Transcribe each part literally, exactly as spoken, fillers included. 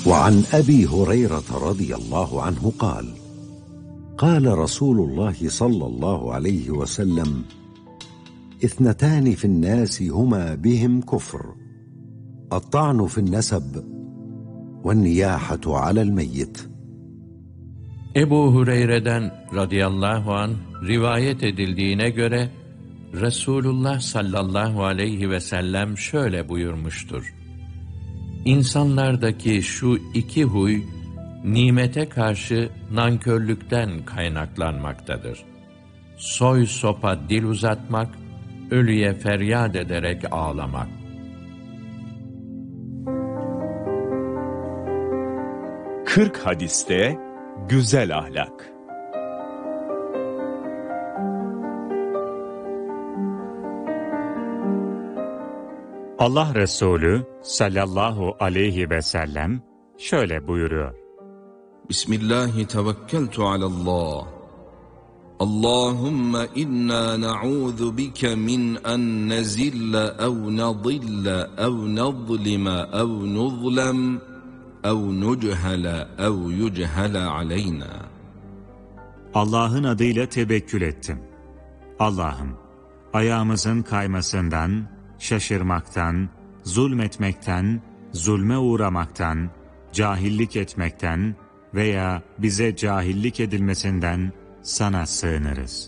وعن أبي هريرة رضي الله عنه قال قال رسول الله صلى الله عليه وسلم اثنتان في الناس هما بهم كفر الطعن في النسب والنياحة على الميت. Ebu Hureyre'den radıyallahu anh rivayet edildiğine göre Resulullah sallallahu aleyhi ve sellem şöyle buyurmuştur: İnsanlardaki şu iki huy nimete karşı nankörlükten kaynaklanmaktadır. Soy sopa dil uzatmak, ölüye feryat ederek ağlamak. kırk hadiste güzel ahlak. Allah Resulü sallallahu aleyhi ve sellem şöyle buyuruyor: Bismillahi tevekkeltu alallah. Allahümme inna na'udhu bike min en nezille ev nadille ev nadlime ev nuzlem ev nuchele ev yuchele aleyna. Allah'ın adıyla tevekkül ettim. Allah'ım, ayağımızın kaymasından, şaşırmaktan, zulmetmekten, zulme uğramaktan, cahillik etmekten veya bize cahillik edilmesinden sana sığınırız.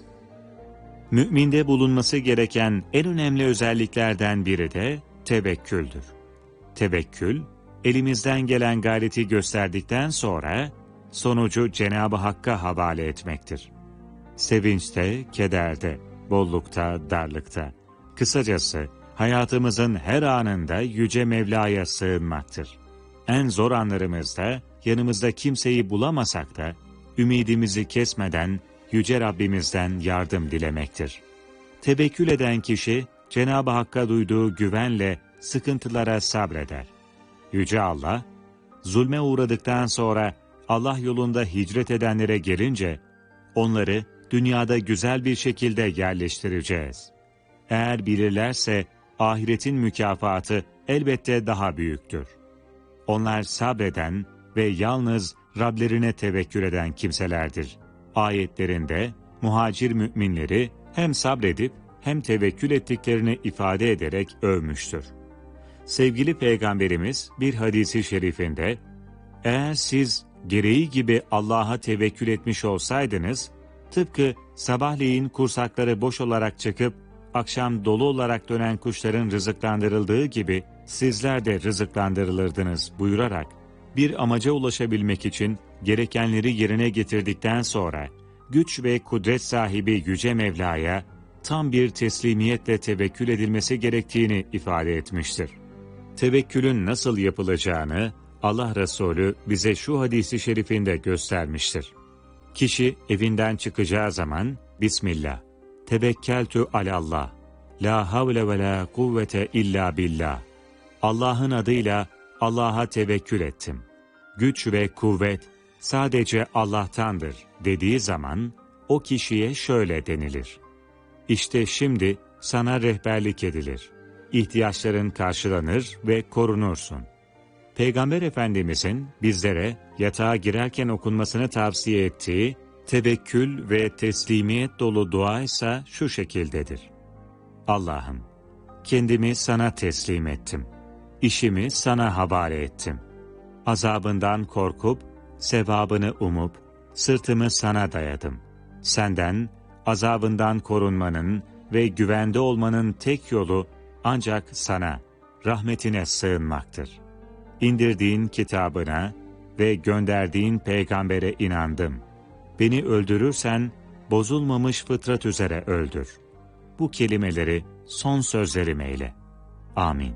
Müminde bulunması gereken en önemli özelliklerden biri de tevekküldür. Tevekkül, elimizden gelen gayreti gösterdikten sonra sonucu Cenab-ı Hakk'a havale etmektir. Sevinçte, kederde, bollukta, darlıkta, kısacası hayatımızın her anında Yüce Mevla'ya sığınmaktır. En zor anlarımızda yanımızda kimseyi bulamasak da ümidimizi kesmeden Yüce Rabbimizden yardım dilemektir. Tevekkül eden kişi Cenab-ı Hakk'a duyduğu güvenle sıkıntılara sabreder. Yüce Allah, zulme uğradıktan sonra Allah yolunda hicret edenlere gelince onları dünyada güzel bir şekilde yerleştireceğiz. Eğer bilirlerse ahiretin mükafatı elbette daha büyüktür. Onlar sabreden ve yalnız Rablerine tevekkül eden kimselerdir. Ayetlerinde muhacir müminleri hem sabredip hem tevekkül ettiklerini ifade ederek övmüştür. Sevgili Peygamberimiz bir hadisi şerifinde, eğer siz gereği gibi Allah'a tevekkül etmiş olsaydınız, tıpkı sabahleyin kursakları boş olarak çıkıp akşam dolu olarak dönen kuşların rızıklandırıldığı gibi sizler de rızıklandırılırdınız buyurarak, bir amaca ulaşabilmek için gerekenleri yerine getirdikten sonra güç ve kudret sahibi Yüce Mevla'ya tam bir teslimiyetle tevekkül edilmesi gerektiğini ifade etmiştir. Tevekkülün nasıl yapılacağını Allah Resulü bize şu hadisi şerifinde göstermiştir. Kişi evinden çıkacağı zaman Bismillah, tevekkeltü alallah, la havle ve la kuvvete illa billah. Allah'ın adıyla Allah'a tevekkül ettim. Güç ve kuvvet sadece Allah'tandır dediği zaman o kişiye şöyle denilir: İşte şimdi sana rehberlik edilir. İhtiyaçların karşılanır ve korunursun. Peygamber Efendimizin bizlere yatağa girerken okunmasını tavsiye ettiği tevekkül ve teslimiyet dolu dua ise şu şekildedir: Allah'ım, kendimi sana teslim ettim. İşimi sana havale ettim. Azabından korkup, sevabını umup, sırtımı sana dayadım. Senden, azabından korunmanın ve güvende olmanın tek yolu ancak sana, rahmetine sığınmaktır. İndirdiğin kitabına ve gönderdiğin peygambere inandım. Beni öldürürsen, bozulmamış fıtrat üzere öldür. Bu kelimeleri son sözlerim eyle. Amin.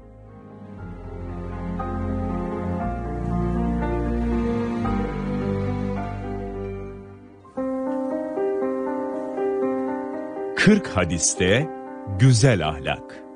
kırk hadiste güzel ahlak.